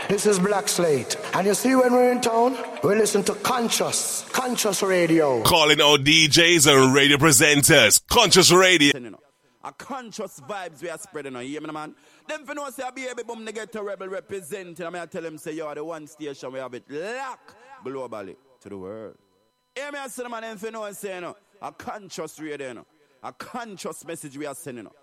This is Black Slate. And you see when we're in town, we listen to Conscious Radio. Calling out DJs and radio presenters. Conscious Radio. A conscious vibes we are spreading on. You hear me, man? Them for no say a baby boom they get a rebel representing. I mean, I tell them say you're the one station we have it lock globally to the world. Hear me, I say, man, them for no say, a conscious radio, a conscious message we are sending.